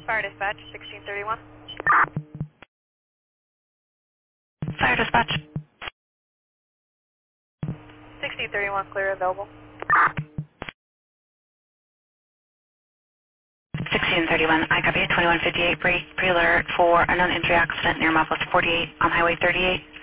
Fire dispatch, 1631. Fire dispatch. 1631, clear, available. 1631, I copy 2158 pre-alert for a known injury accident near Mouthwest 48 on Highway 38.